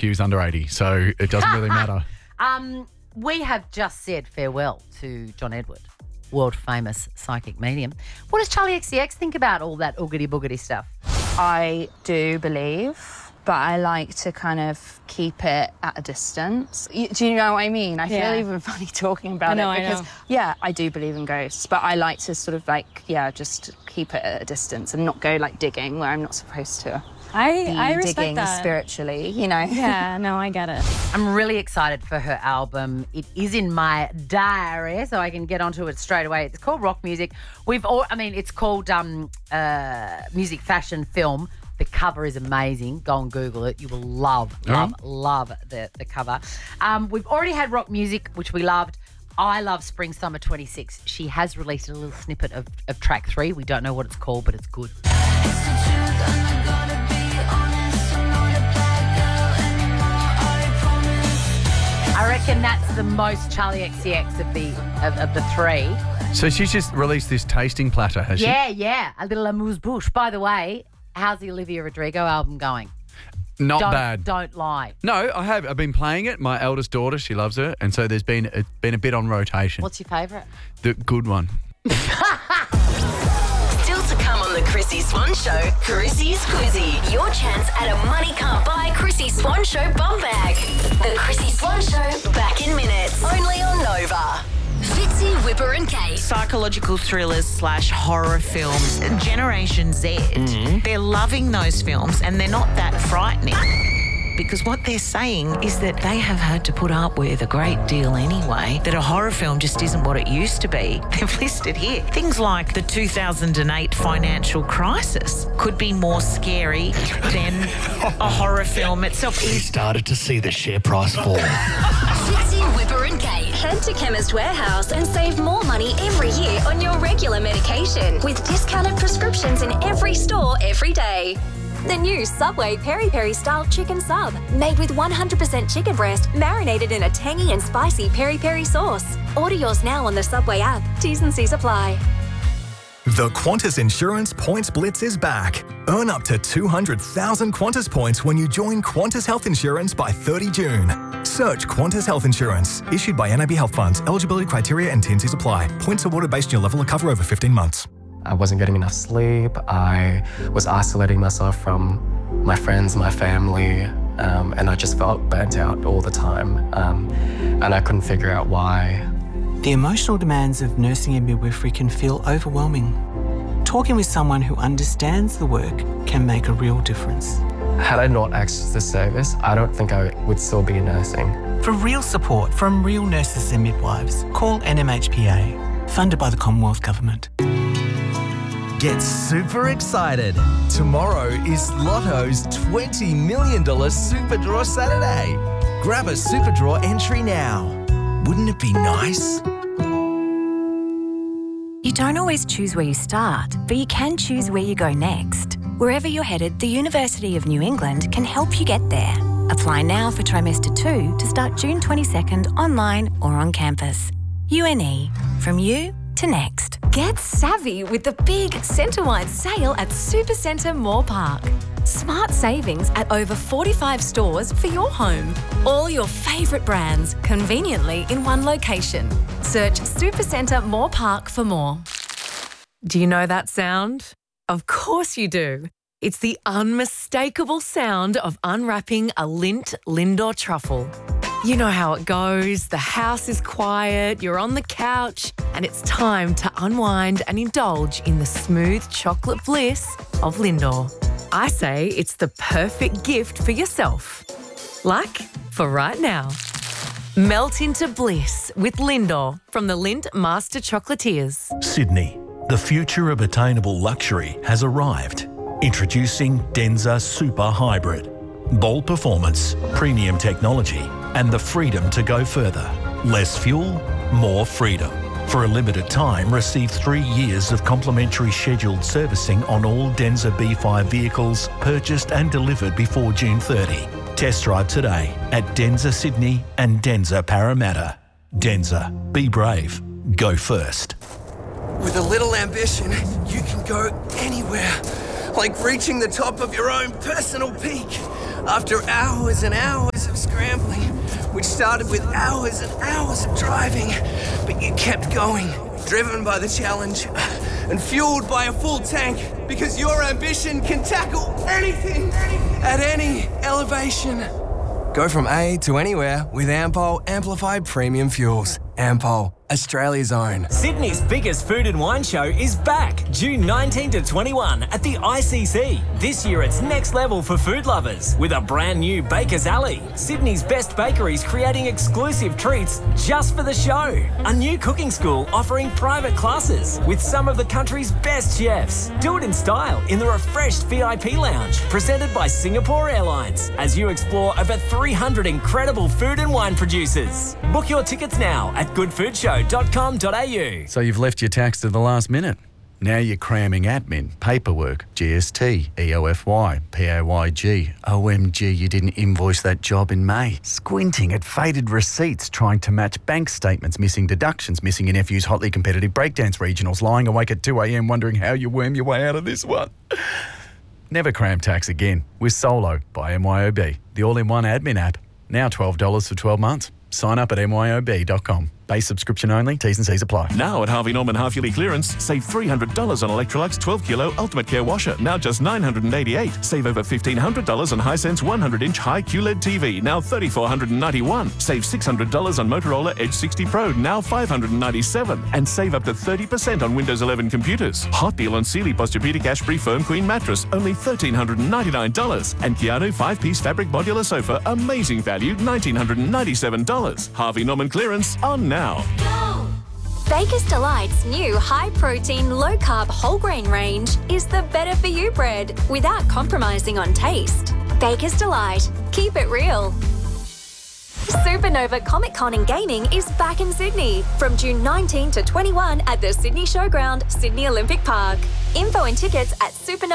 IQ's under 80, so it doesn't really matter. We have just said farewell to John Edward, world famous psychic medium. What does Charlie XCX think about all that oogity boogity stuff? I do believe, but I like to kind of keep it at a distance. Do you know what I mean? I feel even funny talking about it because, I do believe in ghosts, but I like to sort of just keep it at a distance and not go like digging where I'm not supposed to. I respect digging that. Spiritually, you know. Yeah, no, I get it. I'm really excited for her album. It is in my diary, so I can get onto it straight away. It's called Rock Music. It's called Music, Fashion, Film. The cover is amazing. Go and Google it. You will love the cover. We've already had Rock Music, which we loved. I love Spring Summer 26. She has released a little snippet of track 3. We don't know what it's called, but it's good. I reckon that's the most Charlie XCX of the 3. So she's just released this tasting platter, has she? Yeah. A little amuse-bouche. By the way, how's the Olivia Rodrigo album going? Not bad. Don't lie. No, I have. I've been playing it. My eldest daughter, she loves it. And so it's been a bit on rotation. What's your favourite? The good one. Still to come on the Chrissy Swan Show, Chrissy's Quizzy. Your chance at a money can't buy Chrissy Swan Show bum bag. The Chrissy Swan Show, back in minutes. Only on Nova. Fitzy, Whipper and Kate. Psychological thrillers / horror films. Generation Z, they're loving those films and they're not that frightening. Because what they're saying is that they have had to put up with a great deal anyway, that a horror film just isn't what it used to be. They've listed here things like the 2008 financial crisis could be more scary than a horror film itself. He started to see the share price fall. Fitzy, Whipper and Kate. Head to Chemist Warehouse and save more money every year on your regular medication with discounted prescriptions in every store every day. The new Subway Peri Peri Style Chicken Sub, made with 100% chicken breast, marinated in a tangy and spicy peri peri sauce. Order yours now on the Subway app. T's and C's apply. The Qantas Insurance Points Blitz is back. Earn up to 200,000 Qantas points when you join Qantas Health Insurance by 30 June. Search Qantas Health Insurance. Issued by NAB Health Funds. Eligibility criteria and T&Cs apply. Points awarded based on your level of cover over 15 months. I wasn't getting enough sleep. I was isolating myself from my friends, my family, and I just felt burnt out all the time. And I couldn't figure out why. The emotional demands of nursing and midwifery can feel overwhelming. Talking with someone who understands the work can make a real difference. Had I not accessed this service, I don't think I would still be nursing. For real support from real nurses and midwives, call NMHPA, funded by the Commonwealth Government. Get super excited. Tomorrow is Lotto's $20 million Super Draw Saturday. Grab a Super Draw entry now. Wouldn't it be nice? You don't always choose where you start, but you can choose where you go next. Wherever you're headed, the University of New England can help you get there. Apply now for trimester 2 to start June 22nd online or on campus. UNE, from you to next. Get savvy with the big centre-wide sale at Supercentre Moore Park. Smart savings at over 45 stores for your home. All your favourite brands, conveniently in one location. Search Supercentre Moore Park for more. Do you know that sound? Of course you do. It's the unmistakable sound of unwrapping a Lindt Lindor truffle. You know how it goes. The house is quiet, you're on the couch, and it's time to unwind and indulge in the smooth chocolate bliss of Lindor. I say it's the perfect gift for yourself. Like for right now. Melt into bliss with Lindor from the Lindt Master Chocolatiers. Sydney, the future of attainable luxury has arrived. Introducing Denza Super Hybrid. Bold performance, premium technology, and the freedom to go further. Less fuel, more freedom. For a limited time, receive 3 years of complimentary scheduled servicing on all Denza B5 vehicles purchased and delivered before June 30. Test drive today at Denza Sydney and Denza Parramatta. Denza, be brave, go first. With a little ambition, you can go anywhere. Like reaching the top of your own personal peak. After hours and hours of scrambling, which started with hours and hours of driving, but you kept going, driven by the challenge and fueled by a full tank, because your ambition can tackle anything at any elevation. Go from A to anywhere with Ampol Amplified Premium Fuels. Ampol, Australia's own. Sydney's biggest food and wine show is back June 19 to 21 at the ICC. This year it's next level for food lovers with a brand new Baker's Alley. Sydney's best bakeries creating exclusive treats just for the show. A new cooking school offering private classes with some of the country's best chefs. Do it in style in the refreshed VIP lounge presented by Singapore Airlines as you explore over 300 incredible food and wine producers. Book your tickets now at goodfoodshow.com.au. So you've left your tax to the last minute. Now you're cramming admin, paperwork, GST, EOFY, PAYG. OMG, you didn't invoice that job in May. Squinting at faded receipts, trying to match bank statements, missing deductions, missing your nephew's hotly competitive breakdance regionals, lying awake at 2 a.m. wondering how you worm your way out of this one. Never cram tax again with Solo by MYOB, the all-in-one admin app. Now $12 for 12 months. Sign up at myob.com. Base subscription only. T's and C's apply. Now at Harvey Norman half-yearly clearance, save $300 on Electrolux 12-kilo Ultimate Care washer, now just $988. Save over $1,500 on Hisense 100-inch high QLED TV, now $3,491. Save $600 on Motorola Edge 60 Pro, now $597. And save up to 30% on Windows 11 computers. Hot deal on Sealy Posturepedic Ash-Free Firm Queen mattress, only $1,399. And Keanu 5-piece fabric modular sofa, amazing value, $1,997. Harvey Norman clearance on now. Baker's Delight's new high-protein, low-carb whole grain range is the better-for-you bread without compromising on taste. Baker's Delight. Keep it real. Supernova Comic Con and Gaming is back in Sydney from June 19 to 21 at the Sydney Showground, Sydney Olympic Park. Info and tickets at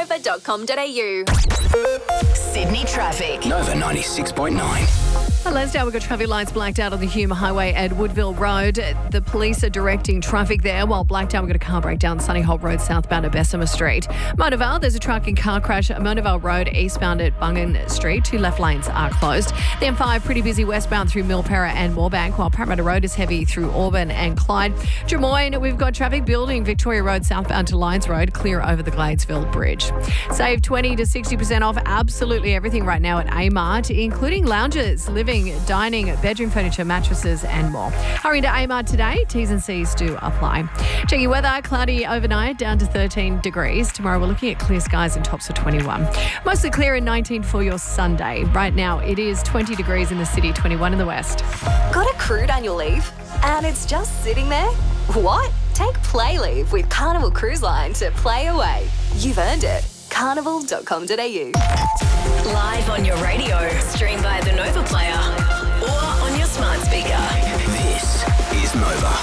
supernova.com.au. Sydney traffic. Nova 96.9. At Lesdale, we've got traffic lights blacked out on the Hume Highway at Woodville Road. The police are directing traffic there, while blacked out, we've got a car breakdown Sunny Holt Road southbound at Bessemer Street. Mona Vale, there's a truck and car crash at Mona Vale Road eastbound at Bungan Street. 2 left lanes are closed. The M5 pretty busy westbound through Millperra and Moorebank, while Parramatta Road is heavy through Auburn and Clyde. Drummoyne, we've got traffic building Victoria Road southbound to Lyons Road, clear over the Gladesville Bridge. Save 20 to 60% off absolutely everything right now at Amart, including lounges, living, dining, bedroom furniture, mattresses and more. Hurry into Amart today. T's and C's do apply. Checking weather, cloudy overnight, down to 13 degrees. Tomorrow we're looking at clear skies and tops of 21. Mostly clear and 19 for your Sunday. Right now it is 20 degrees in the city, 21 in the west. Got accrued annual leave and it's just sitting there? What? Take Play Leave with Carnival Cruise Line to play away. You've earned it. Carnival.com.au. Live on your radio, stream via the Nova Player or on your smart speaker. This is Nova.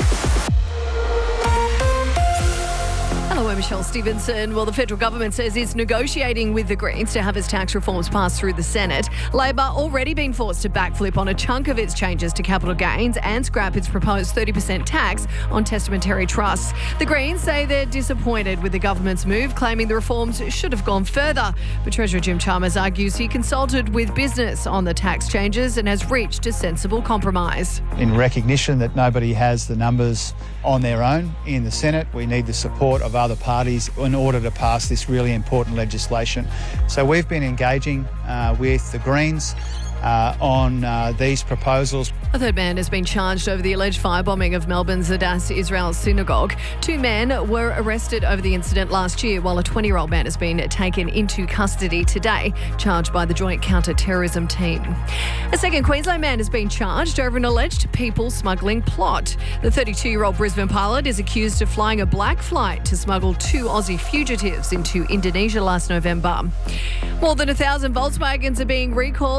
Hello, I'm Michelle Stevenson. Well, the federal government says it's negotiating with the Greens to have its tax reforms passed through the Senate. Labor already been forced to backflip on a chunk of its changes to capital gains and scrap its proposed 30% tax on testamentary trusts. The Greens say they're disappointed with the government's move, claiming the reforms should have gone further. But Treasurer Jim Chalmers argues he consulted with business on the tax changes and has reached a sensible compromise. In recognition that nobody has the numbers on their own in the Senate, we need the support of other parties in order to pass this really important legislation. So we've been engaging with the Greens on these proposals. A third man has been charged over the alleged firebombing of Melbourne's Adass Israel Synagogue. 2 men were arrested over the incident last year, while a 20-year-old man has been taken into custody today, charged by the Joint Counter-Terrorism Team. A second Queensland man has been charged over an alleged people smuggling plot. The 32-year-old Brisbane pilot is accused of flying a black flight to smuggle 2 Aussie fugitives into Indonesia last November. More than 1,000 Volkswagens are being recalled. There's a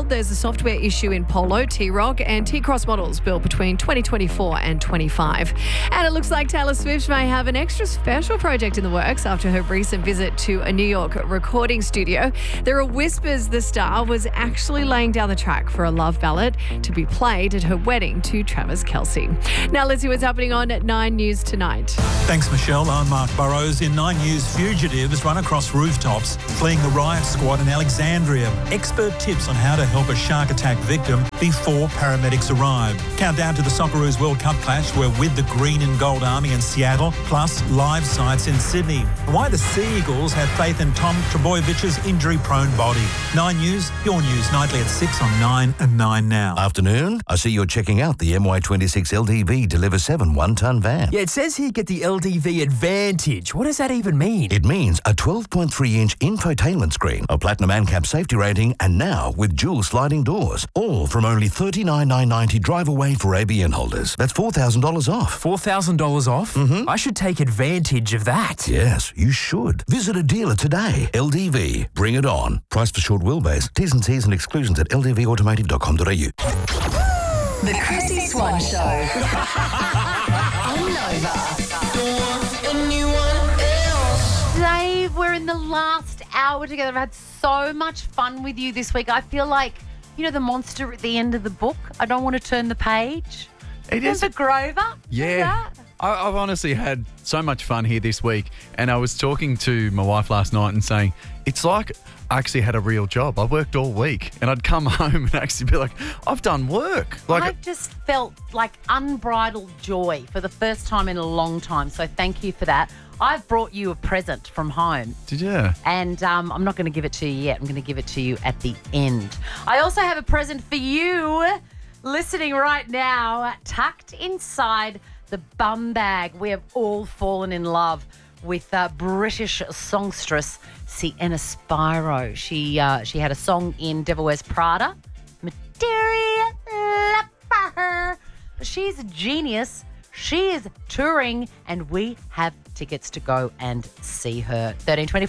software issue in Polo, T-Rock and T-Cross models built between 2024 and 25. And it looks like Taylor Swift may have an extra special project in the works after her recent visit to a New York recording studio. There are whispers the star was actually laying down the track for a love ballad to be played at her wedding to Travis Kelce. Now let's see what's happening on 9 News tonight. Thanks, Michelle. I'm Mark Burrows. In 9 News, fugitives run across rooftops fleeing the riot squad in Alexandria. Expert tips on how to help a shark attack victim before paramedics arrive. Countdown to the Socceroos World Cup clash. We're with the Green and Gold Army in Seattle, plus live sites in Sydney. Why the Sea Eagles have faith in Tom Trbojevich's injury-prone body. 9 News, your news nightly at 6 on 9 and 9 now. Afternoon. I see you're checking out the MY26 LDV Deliver 7 one-ton van. Yeah, it says here get the LDV Advantage. What does that even mean? It means a 12.3-inch infotainment screen, a platinum ANCAP safety rating, and now with dual sliding doors. All from only $39,990 drive away for ABN holders. That's $4,000 off. $4,000 off? Mm-hmm. I should take advantage of that. Yes, you should. Visit a dealer today. LDV. Bring it on. Price for short wheelbase. T's and C's and exclusions at ldvautomotive.com.au. The Chrissy Swan Show. On Nova. Dave, we're in the last hour together. I've had so much fun with you this week. I feel like, you know, the monster at the end of the book. I don't want to turn the page. It is. Remember Grover? Yeah. I've honestly had so much fun here this week. And I was talking to my wife last night and saying, it's like I actually had a real job. I worked all week and I'd come home and actually be like, I've done work. I've just felt like unbridled joy for the first time in a long time. So thank you for that. I've brought you a present from home. Did you? And I'm not going to give it to you yet. I'm going to give it to you at the end. I also have a present for you listening right now, tucked inside the bum bag. We have all fallen in love with British songstress Sienna Spiro. She had a song in Devil Wears Prada, Material for her. She's a genius. She is touring, and we have tickets to go and see her. 13:24.